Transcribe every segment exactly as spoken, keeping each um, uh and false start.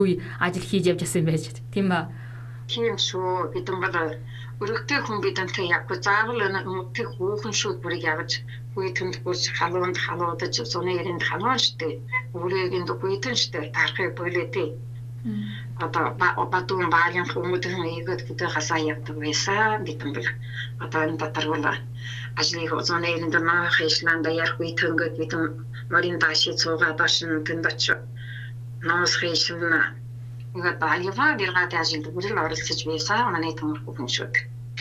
ажил хийж явж байсан юм байж тийм ба. Тийм шүү. Бидэн бол өргөтэй хүн бидэнтэй яг заавал өнөтэй хүүхэн шүү бүрийг явж үйтэнд бүс халуунд халуудаж зуны эрэнд халуун штэ. Үрээгэнд үйтэн штэ. Тархыг болоодээ. Одоо бадуун баалын хүмүүдэн ийгэд гэдэг хасаа явдаг байсан. Бидэн бол одоо энэ дотор бол ажлыг зуны эрэнд маах Исланда ярих үйтэнгэд бидэн морин даши цугаа дашин тэндч Наас хийшмна. Ингээд баялаа биргат ажилд бүрэл оролцож байсан манай төмөр хүүхэн шүүд.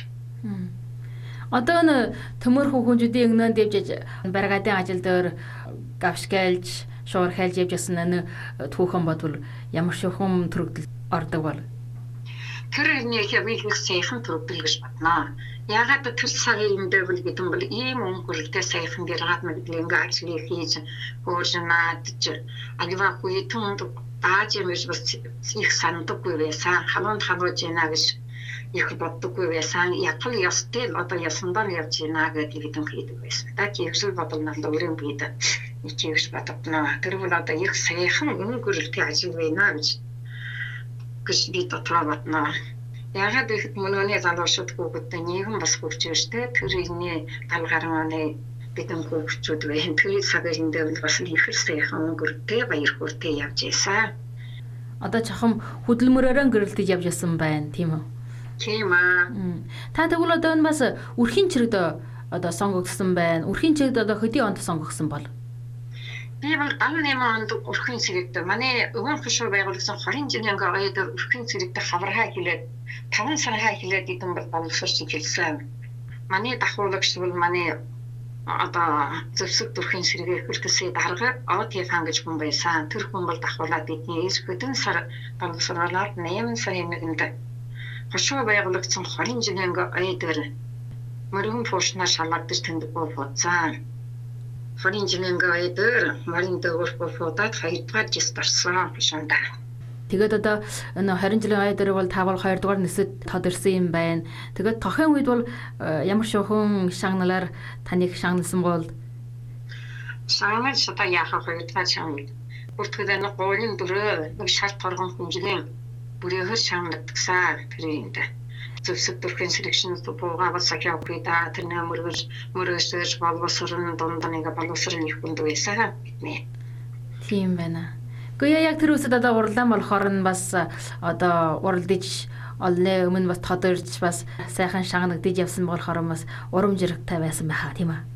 Одоо н төмөр хүүхнүүдийн өмнө дэвж баргадын ажил дээр гавшгайлж, шуурхайлж явж ясан н түүхэн бодвол ямар шухан төрөгдөл ордог бол. Тэр нэг яг их сайхан төрөгдөл гэж батнаа. Ягаад тэр цагийн дэвэл гэдэг бол ийм өнгөрөлтэй сайхан биргат мэдлэг ажлыг хийж хөөржнаад агива хүйтэн Аач юм биш бас их сандаггүй байсан. Халуунд халууж ийна гэж их боддоггүй байсан. Яг л ястай л одоо ясандаа явж ийна гэдэг юм хийдэг байсан. Та чигшил бодолнол өөрийн бид нэг чигш бодогдно. Тэр бол одоо их сайхан өнгөрөлтэй ажил байна гэж гэж би дотроо бодно. Ягаад их мөнөний залуучууд хүүхдтэй нийгэм бас хөгжиж штэ. Тэр энэ талгарманы бидэн хүүхдүүд байна. Тэр цагийн дэвэл бас их сайхан өнгөрөлтэй баяр хөөртэй явж ийсэн. Одоо чахам хөдөлмөрөөрөө гэрэлтэж явж ясан байна, тийм үү? Тийм аа. Та тэгвэл одоо энэ бас үрхийн чирэгд одоо сонгогдсон байна. Үрхийн чирэгд одоо хөдийн онд сонгогдсон бол. Би бол дааны онд үрхийн чирэгд манай өвөн хөшөө байгуулсан хорин жилийн гавьяд үрхийн чирэгд хавраа хилээд таван сараа хилээд идэм бол боловсрч хэлсэн. Манай дахуулагч бол манай одоо зөвсөг төрхийн сэргээ хүртэсэй дарга Одихан гэж хүн байсан. Тэр хүн бол дахуулаад бидний эс хөдөн сар боловсруулаад найман сарын нэгэнд хошоо байгуулагдсан хорин жилийн гавьяд мөрөн фошна шалгадж тэнд бууцсан. Хорин жилийн гавьяд морин дээгүүр бууцаад хоёрдугаар жис дарсан бишэнда. Тэгээд одоо энэ хорин жилийн гавьяд дээр бол тавал хоёрдугаар нисэд тод ирсэн юм байна. Тэгээд тохион үед бол ямар шохон шагналаар таныг шагналсан бол шагнал шата яхах хоёрдугаар шагнал. Бүртгэдэн гоолын дөрөө нэг шалт торгон хүнжлэн бүрээр шагнагдсан тэрийнд. Зөвсөг төрхийн селекшн буугаа бас акиапида тэр нэмэрж мөрөөсөж боловсрон дундныг боловсрон их хүнд байсан бидний. Тийм байна. Гэхдээ яг тэр үсэд одоо урлаан болохоор нь бас одоо уралдаж олны өмнө бас тодорч бас сайхан шагнагдаж явсан болохоор бас урам жирэгтэй байсан байхаа тийм аа.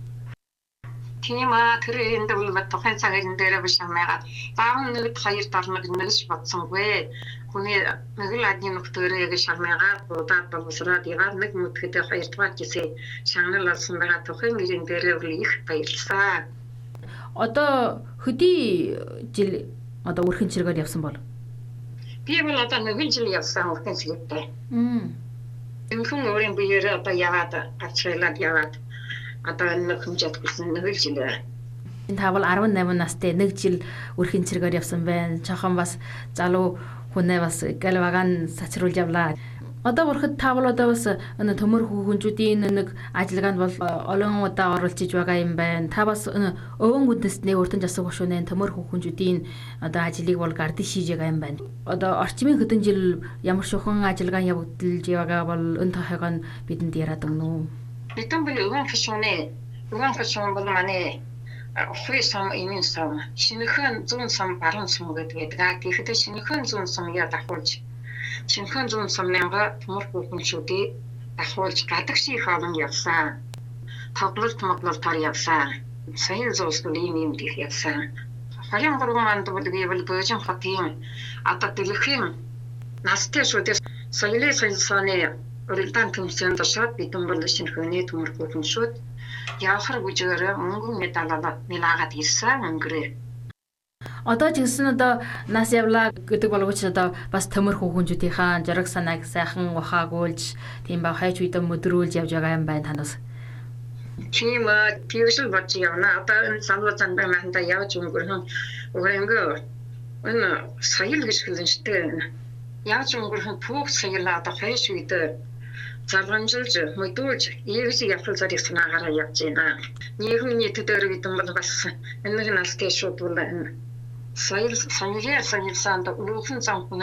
Тийм аа тэр энэ бол тухайн цагийн дээр биш амгаа. Заавал нэг хоёр дарнаг нэгж бодсонгүй. Хүний нэг л адны нөхтөрөө гэж шармаагаад будаад боловсроод ягаад нэг мэдхэдэ хоёрдугаар жисээ шагнал болсон байгаа тухайн нэрийн дээр их баярлсан. Одоо хөдий жил одоо үрхэн чиргээр явсан бол. Би бол одоо нэг жил явсан үрхэн чирэгтэй. Мм. Энэ хүн өөрийн биеэр одоо яваад гацралаад яваад одоо нэг хэмжээд гүсэн нэг жил. Энэ тавал арван найман настай нэг жил үрхэн чиргээр явсан байна. Чохон бас залуу хүнээ бас галвагаан сачруулж явлаа. Одоо бүрхэд тавал одоо бас энэ төмөр хүүхнүүдийн нэг ажиллагаанд бол олон удаа оролцож байгаа юм байна. Та бас өвөн гүндэст нэг уртан жасаг хөшөөнэ төмөр хүүхнүүдийн одоо ажлыг бол гардыг шийж байгаа юм байна. Одоо орчмын хэдэн жил ямар шохон ажиллагаа явагдаж байгаа бол энэ тохойгоо бидэнд яриад өгнө үү? Бидэн бол өвөн хөшөөнэ. Өвөн хөшөөн бол манай хүй сам имэн сам шинэхэн зүүн сам баруун сам гэдэг. Тэгэхдээ шинэхэн зүүн сам яа дахуулж шинэхэн зүүн самнага төмөр хүүхнүүдээ дахуулж гадаг шиг олон явсан. Тоглолт моглолтоор явсан. Сайн зөөсгөл ийм юм дих явсан. Харин гурван бол гэвэл бөөжин хотын одоо дэлхийн настай шүдээс соёлын солилцооны уралдаан төмсөнд тушаад бидэн бол шинэхний төмөр хүүхнүүд явахар бүжгээр мөнгөн медалаад нэлаагаад ирсэн өнгөрөө. Одоо ч гэсэн одоо нас явлаа гэдэг боловч одоо бас төмөр хүүхнүүдийнхаа жаргал санааг сайхан ухаагуулж тийм ба хайч үедээ мөдрүүлж явж байгаа юм байна танаас. Тийм аа тийшэл бач явна. Одоо энэ санаа зандаа манда явж өнгөрсөн өгөнгөө энэ соёл гэж хэлэн штэ. Яаж өнгөрсөн түүх соёл одоо хайч үедээ зарламжилж мөдүүлж ийгс явхал зарыг санаагаараа явж байна. Нийгмийн нийтэд өөр гэдэг бол бас энэ нэг настай шууд бол соёл сонирхол сонирсаанд өвгөн зам